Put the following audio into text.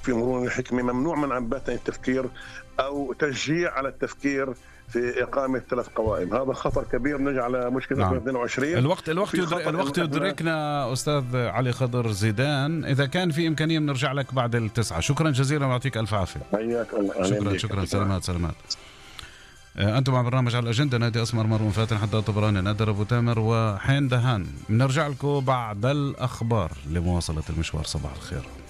في مرور الحكمة ممنوع من عباتنا التفكير أو تشجيع على التفكير في إقامة 3 قوائم. هذا خطر كبير، نرجع على مشكلة نعم. 22. الوقت يدركنا أستاذ علي خضر زيدان. إذا كان في إمكانية بنرجع لك بعد 9. شكرا جزيلا ويعطيك ألف عافية. حياك الله. شكرا. سلامات. أنتم مع برنامج على الأجندة. نادي أسمر، مروان فاتن، حداد طبراني، نادر أبو تامر وحين دهان. بنرجع لكم بعد الأخبار لمواصلة المشوار. صباح الخير.